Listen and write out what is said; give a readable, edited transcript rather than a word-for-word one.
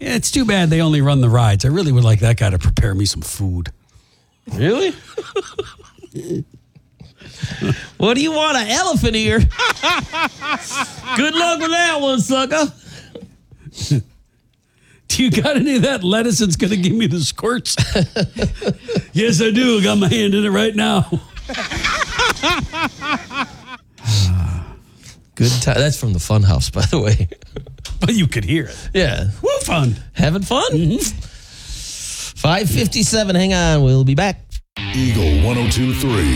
Yeah, it's too bad they only run the rides. I really would like that guy to prepare me some food. Really? What do you want, an elephant ear? Good luck with that one, sucker. Do you got any of that lettuce that's going to give me the squirts? Yes, I do. I got my hand in it right now. Good time. That's from the Funhouse, by the way. But you could hear it. Yeah. Woo, fun. Having fun? Mm-hmm. 5:57. Hang on. We'll be back. Eagle 102.3.